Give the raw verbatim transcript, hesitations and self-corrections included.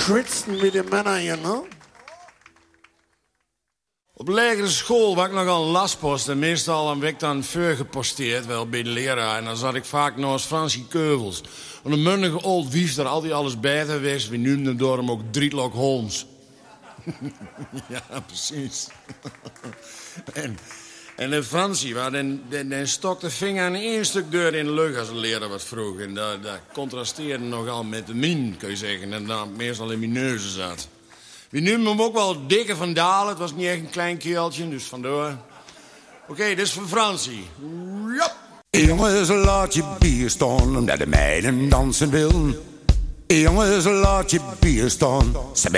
kritsen met de mannen hier, no? Op lagere school was ik nogal een lastpost. En meestal een week dan voor geposteerd, wel bij de leraar. En dan zat ik vaak naast Fransie Keuvels. Een mundige old wief, daar altijd alles beter wist. We noemden door hem ook Drietlock Holmes. Ja, precies. en, en de Fransie, waar den, den, den stok de vinger aan één stuk deur in de lucht als een leraar wat vroeg. En dat, dat contrasteerde nogal met de min, kun je zeggen. En dan meestal in mijn neuzen zat. We noemden hem ook wel Dikke van Dalen. Het was niet echt een klein keeltje, dus vandoor. Oké, okay, dit is van Fransie. Jop. Jongens, laat je bier staan, omdat de meiden dansen wil. Jongens, laat je bier staan.